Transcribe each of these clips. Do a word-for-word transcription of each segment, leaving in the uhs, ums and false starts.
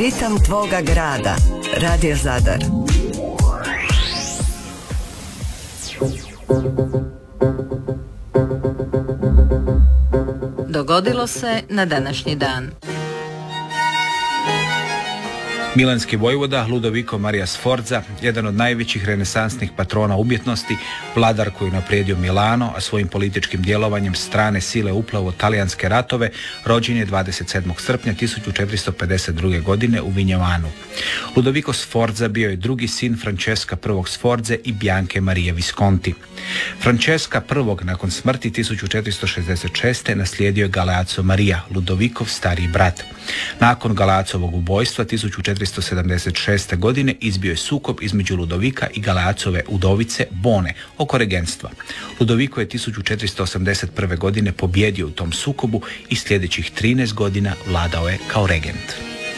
Ritam tvoga grada. Radio Zadar. Dogodilo se na današnji dan. Milanski vojvoda Ludovico Maria Sforza, jedan od najvećih renesansnih patrona umjetnosti, vladar koji je naprijedio Milano, a svojim političkim djelovanjem strane sile uplao u talijanske ratove, rođen je dvadeset sedmog srpnja tisuću četiristo pedeset druge. godine u Vignavanu. Ludovico Sforza bio je drugi sin Francesca I. Sforze i Bianche Marije Visconti. Francesca I. nakon smrti tisuću četiristo šezdeset šeste. naslijedio je Galeazzo Maria, Ludovicov stariji brat. Nakon Galeazzovog ubojstva tisuću četiristo sedamdeset šeste. godine izbio je sukob između Ludovika i Galeazzove udovice Bone oko regentstva. Ludovico je tisuću četiristo osamdeset prve. godine pobjedio u tom sukobu i sljedećih trinaest godina vladao je kao regent.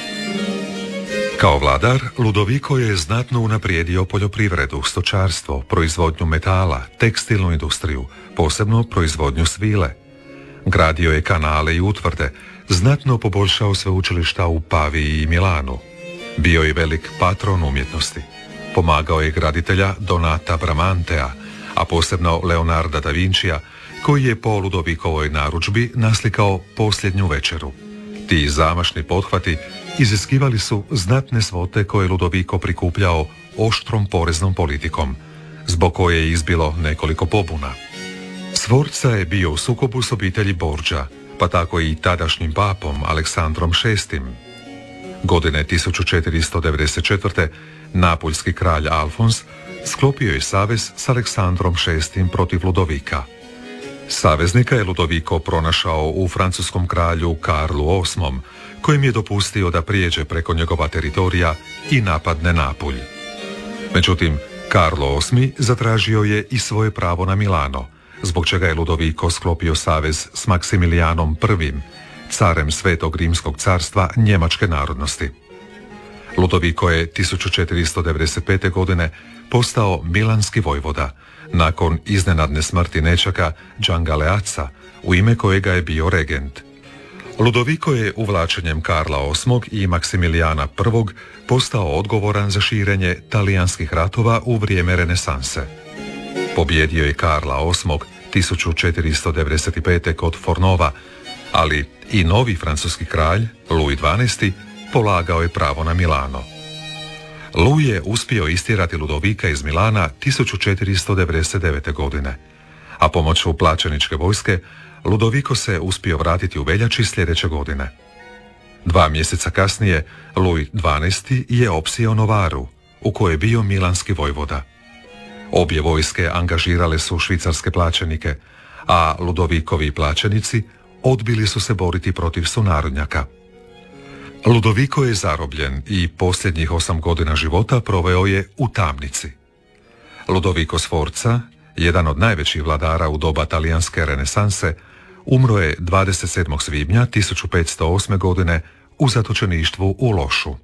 Kao vladar, Ludovico je znatno unaprijedio poljoprivredu, stočarstvo, proizvodnju metala, tekstilnu industriju, posebno proizvodnju svile. Gradio je kanale i utvrde, znatno poboljšao sveučilišta u Paviji i Milanu. Bio je velik patron umjetnosti. Pomagao je graditelja Donata Bramantea, a posebno Leonarda da Vincija, koji je po Ludovikovoj narudžbi naslikao Posljednju večeru. Ti zamašni pothvati iziskivali su znatne svote koje Ludovico prikupljao oštrom poreznom politikom, zbog koje je izbilo nekoliko pobuna. Sforza je bio u sukobu s obitelji Borgia, pa tako i tadašnjim papom Aleksandrom šestim. Godine tisuću četiristo devedeset četvrte. napuljski kralj Alfons sklopio je savez s Aleksandrom šestim protiv Ludovika. Saveznika je Ludovico pronašao u francuskom kralju Karlu osmom, kojem je dopustio da prijeđe preko njegova teritorija i napadne Napulj. Međutim, Karlo osmi zatražio je i svoje pravo na Milano, zbog čega je Ludovico sklopio savez s Maksimilijanom prvim, carem Svetog Rimskog carstva njemačke narodnosti. Ludovico je tisuću četiristo devedeset pete. godine postao milanski vojvoda, nakon iznenadne smrti nećaka Đangaleaca, u ime kojega je bio regent. Ludovico je uvlačenjem Karla osmog i Maksimilijana prvog. postao odgovoran za širenje talijanskih ratova u vrijeme renesanse. Pobjedio je Karla osmog. tisuću četiristo devedeset pete. kod Fornova, ali i novi francuski kralj, Louis dvanaesti. polagao je pravo na Milano. Louis je uspio istjerati Ludovika iz Milana tisuću četiristo devedeset devete. godine, a pomoću plaćeničke vojske Ludovico se uspio vratiti u veljači sljedeće godine. Dva mjeseca kasnije Louis dvanaesti. je opsio Novaru, u kojoj je bio milanski vojvoda. Obje vojske angažirale su švicarske plaćenike, a Ludovikovi plaćenici odbili su se boriti protiv sunarodnjaka. Ludovico je zarobljen i posljednjih osam godina života proveo je u tamnici. Ludovico Sforza, jedan od najvećih vladara u doba talijanske renesanse, umro je dvadeset sedmog svibnja tisuću petsto osme. godine u zatočeništvu u Lošu.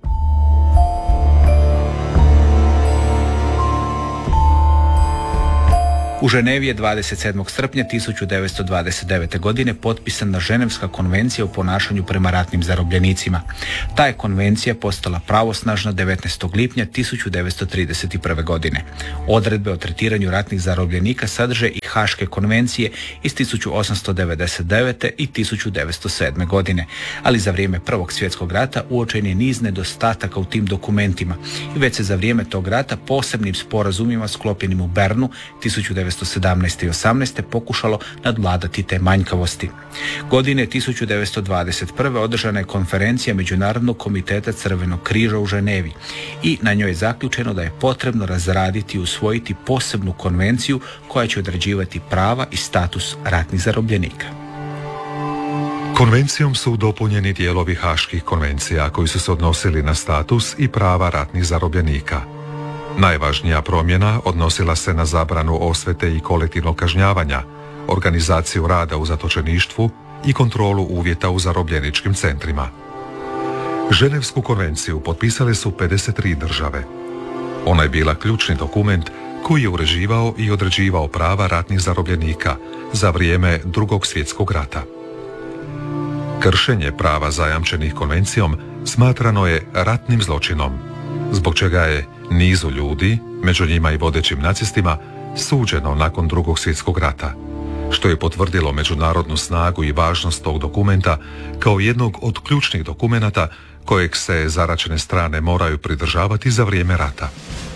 U Ženevi je dvadeset sedmog srpnja tisuću devetsto dvadeset devete. godine potpisana Ženevska konvencija o ponašanju prema ratnim zarobljenicima. Ta je konvencija postala pravosnažna devetnaestog lipnja tisuću devetsto trideset prve. godine. Odredbe o tretiranju ratnih zarobljenika sadrže i Haške konvencije iz tisuću osamsto devedeset devete. i tisuću devetsto sedme. godine, ali za vrijeme Prvog svjetskog rata uočen je niz nedostataka u tim dokumentima i već se za vrijeme tog rata posebnim sporazumima sklopljenim u Bernu tisuću devetsto sedamnaeste. i osamnaeste. pokušalo nadvladati te manjkavosti. Godine tisuću devetsto dvadeset prve. održana je konferencija Međunarodnog komiteta Crvenog križa u Ženevi i na njoj je zaključeno da je potrebno razraditi i usvojiti posebnu konvenciju koja će određivati prava i status ratnih zarobljenika. Konvencijom su dopunjeni dijelovi Haških konvencija koji su se odnosili na status i prava ratnih zarobljenika. Najvažnija promjena odnosila se na zabranu osvete i kolektivnog kažnjavanja, organizaciju rada u zatočeništvu i kontrolu uvjeta u zarobljeničkim centrima. Ženevsku konvenciju potpisale su pedeset tri države. Ona je bila ključni dokument koji je uređivao i određivao prava ratnih zarobljenika za vrijeme Drugog svjetskog rata. Kršenje prava zajamčenih konvencijom smatrano je ratnim zločinom, zbog čega je nizu ljudi, među njima i vodećim nacistima, suđeno nakon Drugog svjetskog rata, što je potvrdilo međunarodnu snagu i važnost tog dokumenta kao jednog od ključnih dokumenata kojeg se zaraćene strane moraju pridržavati za vrijeme rata.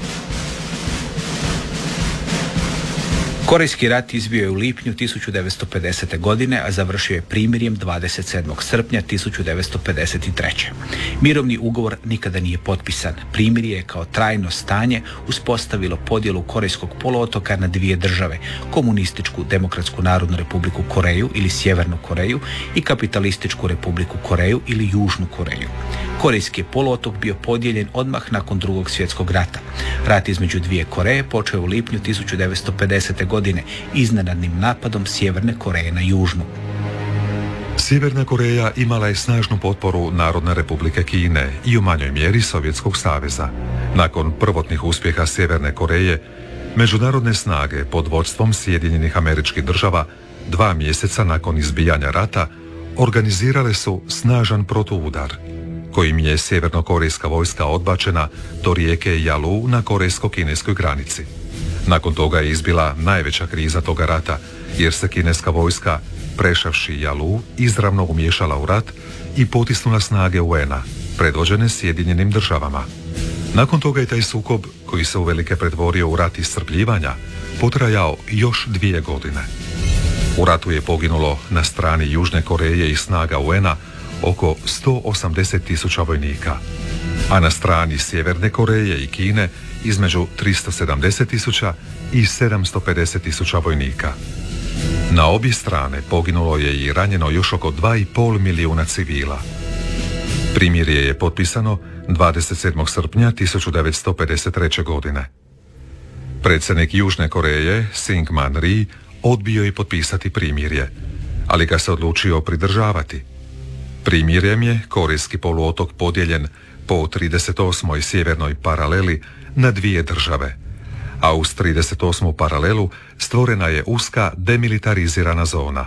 Korejski rat izbio je u lipnju tisuću devetsto pedesete. godine, a završio je primirjem dvadeset sedmog srpnja tisuću devetsto pedeset treće. Mirovni ugovor nikada nije potpisan. Primirje je kao trajno stanje uspostavilo podjelu Korejskog poluotoka na dvije države, komunističku Demokratsku narodnu republiku Koreju ili Sjevernu Koreju i kapitalističku Republiku Koreju ili Južnu Koreju. Korejski je poluotok bio podijeljen odmah nakon Drugog svjetskog rata. Rat između dvije Koreje počeo je u lipnju tisuću devetsto pedesete. godine iznenadnim napadom Sjeverne Koreje na Južnu. Sjeverna Koreja imala je snažnu potporu Narodne republike Kine i u manjoj mjeri Sovjetskog saveza. Nakon prvotnih uspjeha Sjeverne Koreje, međunarodne snage pod vodstvom Sjedinjenih Američkih Država dva mjeseca nakon izbijanja rata organizirale su snažan protuudar, kojim je sjevernokorejska vojska odbačena do rijeke Yalu na korejsko-kineskoj granici. Nakon toga je izbila najveća kriza toga rata, jer se kineska vojska, prešavši Yalu, izravno umiješala u rat i potisnula snage U N-a, predvođene Sjedinjenim državama. Nakon toga je taj sukob, koji se uvelike pretvorio u rat iscrpljivanja, potrajao još dvije godine. U ratu je poginulo na strani Južne Koreje i snaga U N-a oko sto osamdeset tisuća vojnika, a na strani Sjeverne Koreje i Kine između tristo sedamdeset tisuća i sedamsto pedeset tisuća vojnika. Na obje strane poginulo je i ranjeno još oko dva i pol milijuna civila. Primirje je potpisano dvadeset sedmog srpnja tisuću devetsto pedeset treće. godine. Predsjednik Južne Koreje, Syngman Rhee, odbio je potpisati primirje, ali ga se odlučio pridržavati. Primirjem je korejski poluotok podijeljen po trideset osmoj sjevernoj paraleli na dvije države, a uz trideset osmu paralelu stvorena je uska demilitarizirana zona.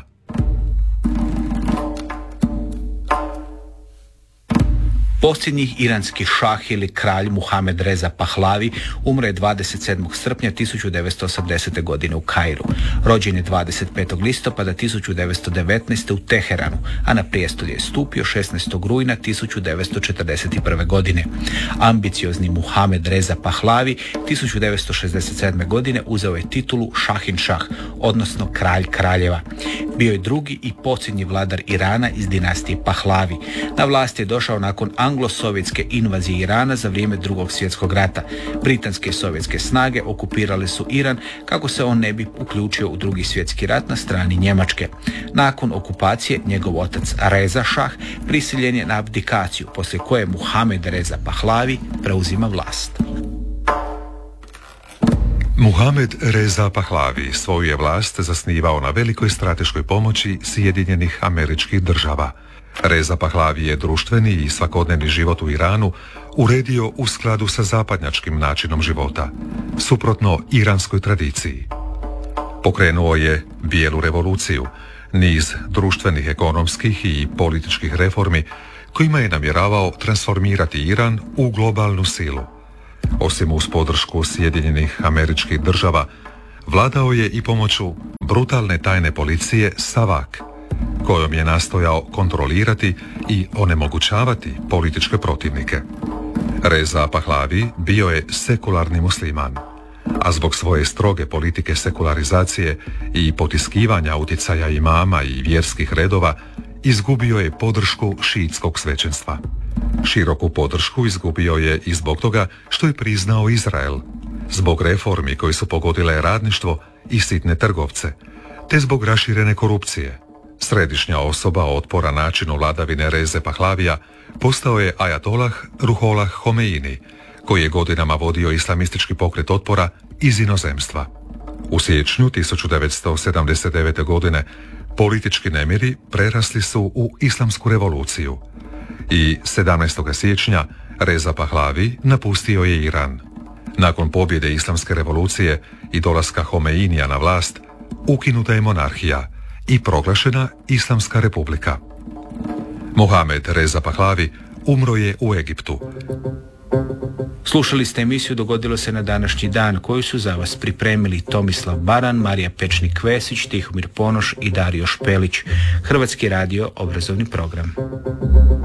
Posljednji iranski šah ili kralj Muhamed Reza Pahlavi umro je dvadeset sedmog srpnja tisuću devetsto osamdesete. godine u Kairu. Rođen je dvadeset petog listopada tisuću devetsto devetnaeste. u Teheranu, a na prijestolje je stupio šesnaestog rujna tisuću devetsto četrdeset prve. godine. Ambiciozni Muhamed Reza Pahlavi tisuću devetsto šezdeset sedme. godine uzeo je titulu Šahin Šah, odnosno kralj kraljeva. Bio je drugi i posljednji vladar Irana iz dinastije Pahlavi. Na vlast je došao nakon anglo-sovjetske invazije Irana za vrijeme Drugog svjetskog rata. Britanske i sovjetske snage okupirale su Iran kako se on ne bi uključio u Drugi svjetski rat na strani Njemačke. Nakon okupacije njegov otac Reza Šah prisiljen je na abdikaciju, poslije koje Muhamed Reza Pahlavi preuzima vlast. Muhamed Reza Pahlavi svoju je vlast zasnivao na velikoj strateškoj pomoći Sjedinjenih Američkih Država. Reza Pahlavi je društveni i svakodnevni život u Iranu uredio u skladu sa zapadnjačkim načinom života, suprotno iranskoj tradiciji. Pokrenuo je bijelu revoluciju, niz društvenih, ekonomskih i političkih reformi kojima je namjeravao transformirati Iran u globalnu silu. Osim uz podršku Sjedinjenih Američkih Država, vladao je i pomoću brutalne tajne policije Savak, kojom je nastojao kontrolirati i onemogućavati političke protivnike. Reza Pahlavi bio je sekularni musliman, a zbog svoje stroge politike sekularizacije i potiskivanja utjecaja imama i vjerskih redova izgubio je podršku šiitskog svećenstva. Široku podršku izgubio je i zbog toga što je priznao Izrael, zbog reformi koje su pogodile radništvo i sitne trgovce, te zbog raširene korupcije. Središnja osoba otpora načinu vladavine Reze Pahlavija postao je ajatolah Ruhollah Homeini, koji je godinama vodio islamistički pokret otpora iz inozemstva. U siječnju tisuću devetsto sedamdeset devete. godine politički nemiri prerasli su u islamsku revoluciju i sedamnaestog siječnja Reza Pahlavi napustio je Iran. Nakon pobjede islamske revolucije i dolaska Homeinija na vlast, ukinuta je monarhija i proglašena Islamska republika. Muhamed Reza Pahlavi Umro je u Egiptu. Slušali ste emisiju Dogodilo se na današnji dan, koju su za vas pripremili Tomislav Baran, Marija Pečnik-Vesić, Tihomir Ponoš i Dario Špelić. Hrvatski radio, obrazovni program.